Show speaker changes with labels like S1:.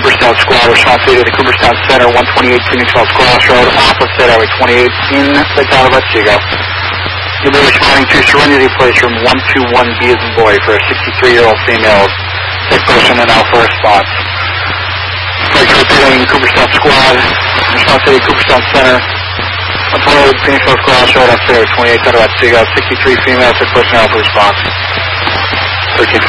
S1: Cooperstown Squad, responsibility to the Cooperstown Center, 128 Phoenixville Cross Road, opposite Highway 28 in the town of Otsego. You'll be responding to Serenity Place Room 121B as in boy for a 63-year-old female. Sick person and alpha response. Place repeating Cooperstown Squad, responsibility to Cooperstown Center, 128 Phoenixville Cross Road, opposite Highway 28 town of Otsego, 63 female, sick person, alpha response. 13